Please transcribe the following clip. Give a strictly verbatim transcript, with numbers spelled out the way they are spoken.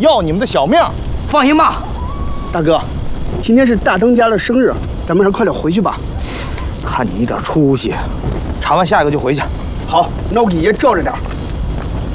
要你们的小命。 放心吧， 大哥，今天是大当家的生日，咱们还是快点回去吧。 看你一点出息，查完下一个就回去。 好，那我给爷照着点。